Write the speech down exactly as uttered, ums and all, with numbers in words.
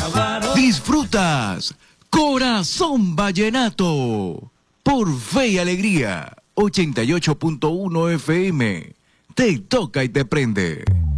Disfrutas Corazón Vallenato por Fe y Alegría ochenta y ocho punto uno F M. Te toca y te prende.